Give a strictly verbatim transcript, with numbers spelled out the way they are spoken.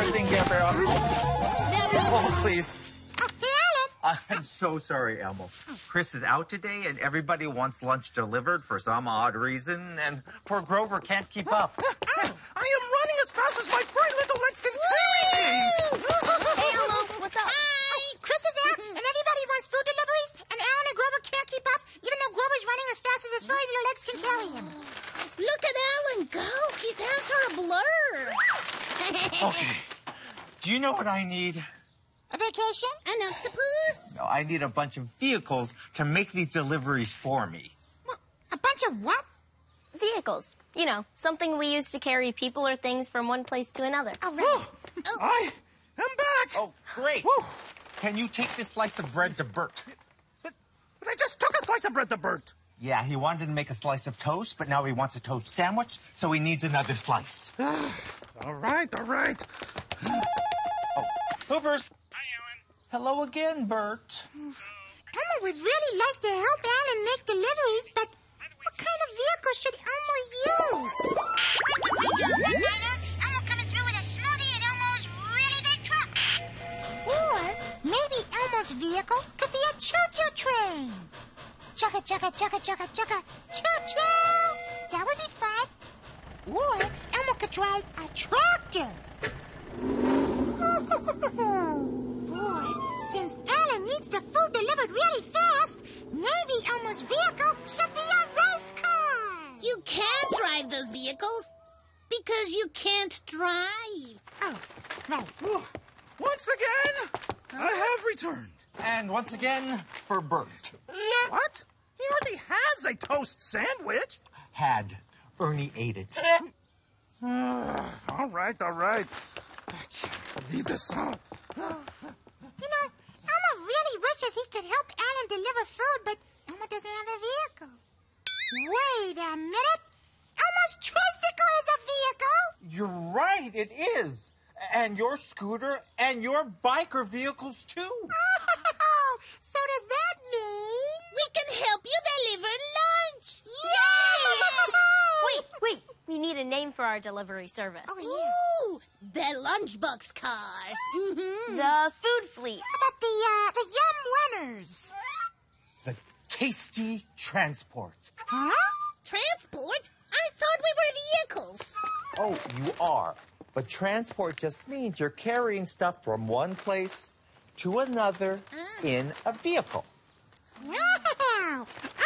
everything together. Oh, please. Oh, hey, Alan. I'm so sorry, Elmo. Chris is out today, and everybody wants lunch delivered for some odd reason, and poor Grover can't keep up. I am running as fast as my furry little legs can carry me. Hey, Elmo, what's up? Hi. Chris is out, and everybody wants food deliveries, and Alan and Grover can't keep up, even though Grover's running as fast as his furry little legs can carry him. Look at Alan go. His hands are a blur. Okay. Do you know what I need? A vacation? An octopus? No, I need a bunch of vehicles to make these deliveries for me. Well, a bunch of what? Vehicles. You know, something we use to carry people or things from one place to another. Oh, right. Oh, I am back. Oh, great. Woo. Can you take this slice of bread to Bert? But, but I just took a slice of bread to Bert. Yeah, he wanted to make a slice of toast, but now he wants a toast sandwich, so he needs another slice. All right, all right. Oh, Hoopers. Hi, Alan. Hello again, Bert. Elmo would really like to help Alan make deliveries, but what kind of vehicle should Elmo use? I can make you a one-liner. Elmo coming through with a smoothie in Elmo's really big truck. Or maybe Elmo's vehicle could be a choo-choo train. Chugga, chugga, chugga, chugga, chugga, choo-choo. That would be fun. Or Elmo could drive a tractor. Boy, since Alan needs the food delivered really fast, maybe Elmo's vehicle should be a race car. You can't drive those vehicles because you can't drive. Oh, right. Once again, I have returned. And once again, for Bert. What? He already has a toast sandwich. Had. Ernie ate it. all right, all right. I can't believe this. Oh. You know, Elmo really wishes he could help Alan deliver food, but Elmo doesn't have a vehicle. Wait a minute. Elmo's tricycle is a vehicle. You're right, it is. And your scooter and your bike are vehicles, too. Oh, so does that mean... We can help you deliver lunch. Yay! Wait, wait. We need a name for our delivery service. Oh, yeah. Ooh, the lunchbox cars. Mm-hmm. The food fleet. How about the, uh, the Yum Runners? The Tasty Transport. Huh? Transport? I thought we were vehicles. Oh, you are. But transport just means you're carrying stuff from one place to another Ah. in a vehicle. Wow!